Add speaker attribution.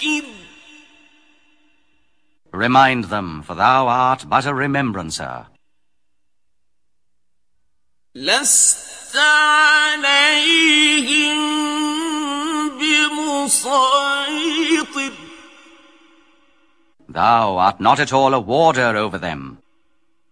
Speaker 1: فَذَكِّرْ.
Speaker 2: Remind them, for thou art but a remembrancer.
Speaker 1: لَسْتَ عَلَيْهِمْ بِمُصَيْطِرٍ.
Speaker 2: Thou art not at all a warder over them.